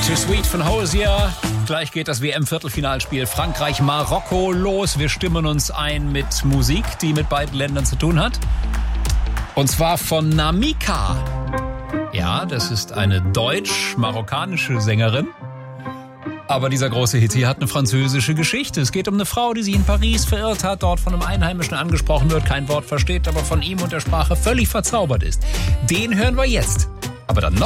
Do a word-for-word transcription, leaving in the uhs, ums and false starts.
Too Sweet von Hozier. Gleich geht das W M-Viertelfinalspiel Frankreich-Marokko los. Wir stimmen uns ein mit Musik, die mit beiden Ländern zu tun hat. Und zwar von Namika. Ja, das ist eine deutsch-marokkanische Sängerin. Aber dieser große Hit hier hat eine französische Geschichte. Es geht um eine Frau, die sich in Paris verirrt hat, dort von einem Einheimischen angesprochen wird, kein Wort versteht, aber von ihm und der Sprache völlig verzaubert ist. Den hören wir jetzt. Aber dann noch